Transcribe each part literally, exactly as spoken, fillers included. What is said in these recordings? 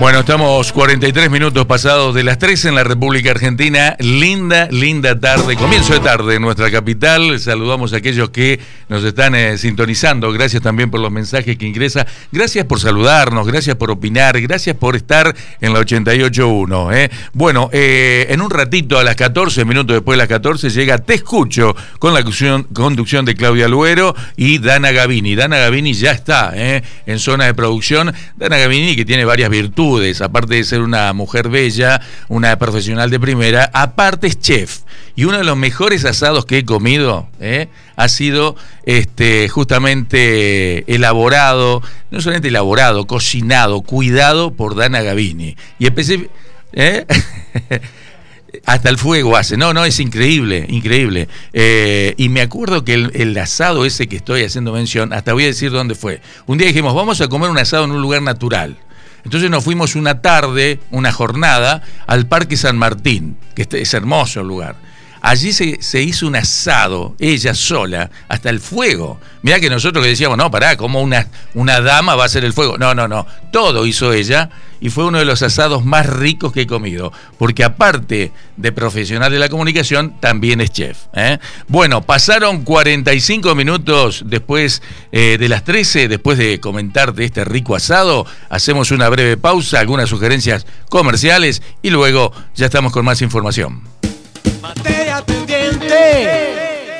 Bueno, estamos cuarenta y tres minutos pasados de las tres en la República Argentina. Linda, linda tarde, comienzo de tarde en nuestra capital. Saludamos a aquellos que nos están eh, sintonizando. Gracias también por los mensajes que ingresan. Gracias por saludarnos, gracias por opinar, gracias por estar en la ochenta y ocho punto uno. ¿eh? Bueno, eh, en un ratito, a las catorce, minutos después de las catorce, llega Te Escucho con la conducción, conducción de Claudia Luero y Dana Gavini. Dana Gavini ya está ¿eh? en zona de producción. Dana Gavini, que tiene varias virtudes. Aparte de ser una mujer bella, una profesional de primera, aparte es chef. Y uno de los mejores asados que he comido ¿eh? ha sido este, justamente elaborado, no solamente elaborado, cocinado, cuidado por Dana Gavini. Y empecé... ¿eh? Hasta el fuego hace, no, no, es increíble, increíble. Eh, y me acuerdo que el, el asado ese que estoy haciendo mención, hasta voy a decir dónde fue. Un día dijimos, vamos a comer un asado en un lugar natural. Entonces nos fuimos una tarde, una jornada, al Parque San Martín, que es hermoso el lugar. Allí se, se hizo un asado, ella sola, hasta el fuego. Mirá que nosotros que decíamos, no, pará, ¿cómo una, una dama va a hacer el fuego? No, no, no, todo hizo ella y fue uno de los asados más ricos que he comido. Porque aparte de profesional de la comunicación, también es chef. ¿eh? Bueno, pasaron cuarenta y cinco minutos después eh, de las trece, después de comentar de este rico asado, hacemos una breve pausa, algunas sugerencias comerciales y luego ya estamos con más información. Materia pendiente.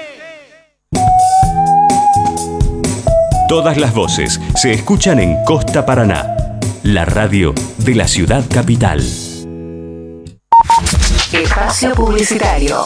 Todas las voces se escuchan en Costa Paraná, la radio de la ciudad capital. Espacio publicitario.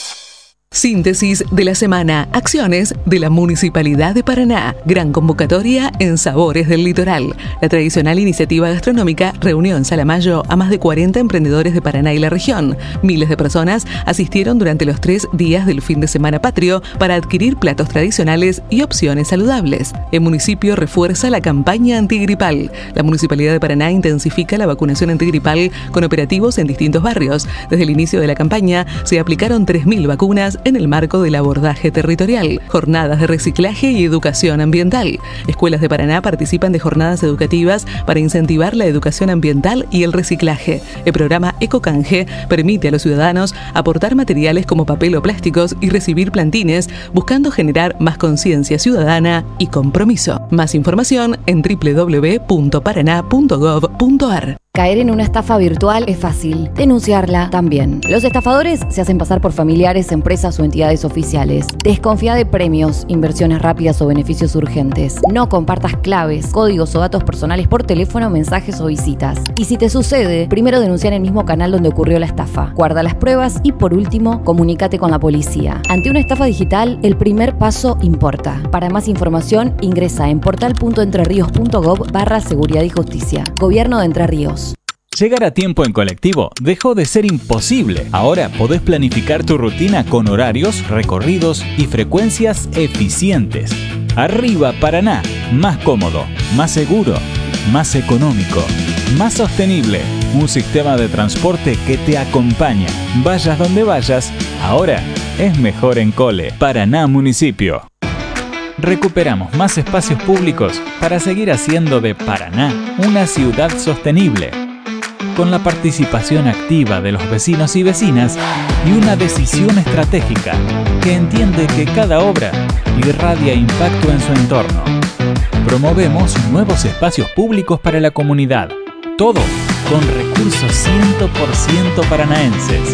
Síntesis de la semana. Acciones de la Municipalidad de Paraná. Gran convocatoria en Sabores del Litoral. La tradicional iniciativa gastronómica reunió en Salamayo a más de cuarenta emprendedores de Paraná y la región. Miles de personas asistieron durante los tres días del fin de semana patrio para adquirir platos tradicionales y opciones saludables. El municipio refuerza la campaña antigripal. La Municipalidad de Paraná intensifica la vacunación antigripal con operativos en distintos barrios. Desde el inicio de la campaña se aplicaron tres mil vacunas en el marco del abordaje territorial, jornadas de reciclaje y educación ambiental. Escuelas de Paraná participan de jornadas educativas para incentivar la educación ambiental y el reciclaje. El programa Ecocanje permite a los ciudadanos aportar materiales como papel o plásticos y recibir plantines, buscando generar más conciencia ciudadana y compromiso. Más información en doble u doble u doble u punto paraná punto gov punto ar. Caer en una estafa virtual es fácil, denunciarla también. Los estafadores se hacen pasar por familiares, empresas o entidades oficiales. Desconfía de premios, inversiones rápidas o beneficios urgentes. No compartas claves, códigos o datos personales por teléfono, mensajes o visitas. Y si te sucede, primero denuncia en el mismo canal donde ocurrió la estafa. Guarda las pruebas y por último, comunícate con la policía. Ante una estafa digital, el primer paso importa. Para más información, ingresa en portal punto entrerríos punto gov barra seguridad y justicia. Gobierno de Entre Ríos. Llegar a tiempo en colectivo dejó de ser imposible. Ahora podés planificar tu rutina con horarios, recorridos y frecuencias eficientes. Arriba Paraná, más cómodo, más seguro, más económico, más sostenible. Un sistema de transporte que te acompaña. Vayas donde vayas, ahora es mejor en Cole. Paraná Municipio. Recuperamos más espacios públicos para seguir haciendo de Paraná una ciudad sostenible, con la participación activa de los vecinos y vecinas y una decisión estratégica que entiende que cada obra irradia impacto en su entorno. Promovemos nuevos espacios públicos para la comunidad, todo con recursos cien por ciento paranaenses.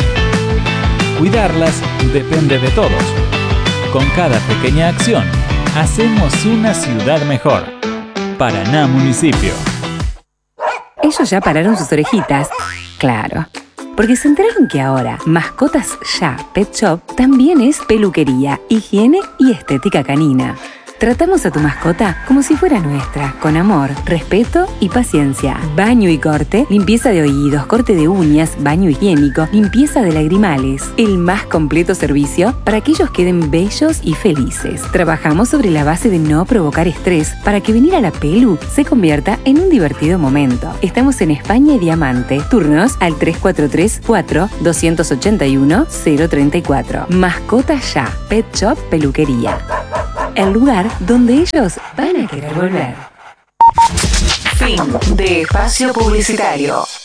Cuidarlas depende de todos. Con cada pequeña acción, hacemos una ciudad mejor. Paraná Municipio. Ellos ya pararon sus orejitas. Claro, porque se enteraron que ahora Mascotas Ya Pet Shop también es peluquería, higiene y estética canina. Tratamos a tu mascota como si fuera nuestra, con amor, respeto y paciencia. Baño y corte, limpieza de oídos, corte de uñas, baño higiénico, limpieza de lagrimales. El más completo servicio para que ellos queden bellos y felices. Trabajamos sobre la base de no provocar estrés para que venir a la pelu se convierta en un divertido momento. Estamos en España y Diamante. Turnos al tres cuatro tres, cuatro, dos ocho uno, cero tres cuatro. Mascotas Ya Pet Shop Peluquería. El lugar donde ellos van a querer volver. Fin de espacio publicitario.